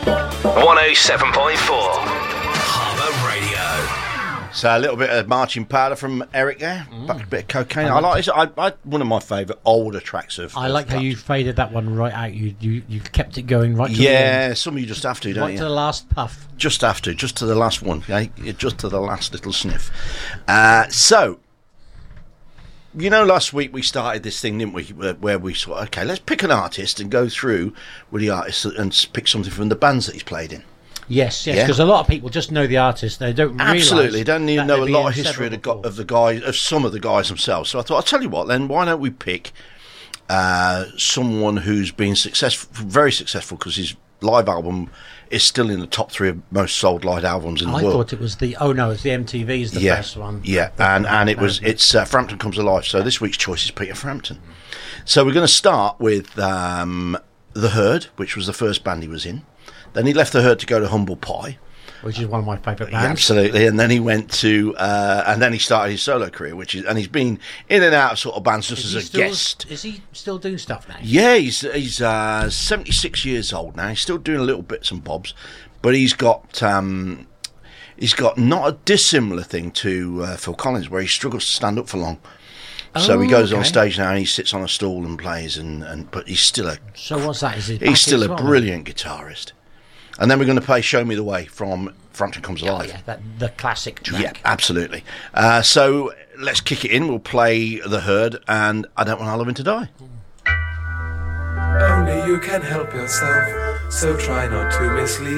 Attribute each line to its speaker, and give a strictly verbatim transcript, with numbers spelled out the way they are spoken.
Speaker 1: one oh seven point four Harbour Radio.
Speaker 2: So a little bit of marching powder from Eric there, mm. a bit of cocaine. I like it. I, I, one of my favourite older tracks of.
Speaker 3: I like
Speaker 2: of
Speaker 3: how you faded that one right out. You you, you kept it going right to
Speaker 2: yeah,
Speaker 3: the end.
Speaker 2: some of you just have to, don't
Speaker 3: right
Speaker 2: you?
Speaker 3: to the last puff.
Speaker 2: Just have to, just to the last one, yeah? Just to the last little sniff. Uh, so, you know, last week we started this thing, didn't we? Where we sort of, okay, let's pick an artist and go through with the artist and pick something from the bands that he's played in.
Speaker 3: Yes, yes, because yeah? a lot of people just know the artist. They don't realise
Speaker 2: absolutely don't even know a lot of history of the,
Speaker 3: before.
Speaker 2: of the guys, of some of the guys themselves. So I thought, I'll tell you what, then why don't we pick uh, someone who's been successful, very successful, because his live album is still in the top three of most sold live albums in the
Speaker 3: I
Speaker 2: world.
Speaker 3: I thought it was the oh no, it's the M T V's the
Speaker 2: yeah,
Speaker 3: first one.
Speaker 2: Yeah, and and it was it's uh, Frampton Comes Alive. So this week's choice is Peter Frampton. So we're going to start with um, The Herd, which was the first band he was in. Then he left The Herd to go to Humble Pie,
Speaker 3: which is one of my favourite bands.
Speaker 2: Yeah, absolutely, and then he went to, uh, and then he started his solo career, which is, and he's been in and out of sort of bands just
Speaker 3: is
Speaker 2: as a
Speaker 3: still,
Speaker 2: guest.
Speaker 3: Is he still doing stuff now?
Speaker 2: Yeah, he's he's uh, seventy-six years old now. He's still doing little bits and bobs, but he's got um, he's got not a dissimilar thing to uh, Phil Collins, where he struggles to stand up for long.
Speaker 3: Oh,
Speaker 2: so he goes
Speaker 3: okay.
Speaker 2: on stage now and he sits on a stool and plays, and, and but he's still a
Speaker 3: so what's that? Is he
Speaker 2: he's still a
Speaker 3: well,
Speaker 2: brilliant guitarist. And then we're going to play Show Me the Way from Frampton Comes Alive.
Speaker 3: Oh, yeah, that, the classic track.
Speaker 2: Yeah, absolutely. Uh, so let's kick it in. We'll play The Herd and I Don't Want Our Loving to Die.
Speaker 4: Only you can help yourself, so try not to mislead